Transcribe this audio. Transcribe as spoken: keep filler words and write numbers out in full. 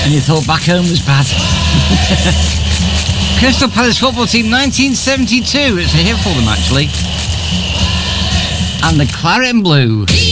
And you thought back home was bad. Crystal Palace football team, nineteen seventy-two. It's a hit for them, actually. And the Claret and Blue.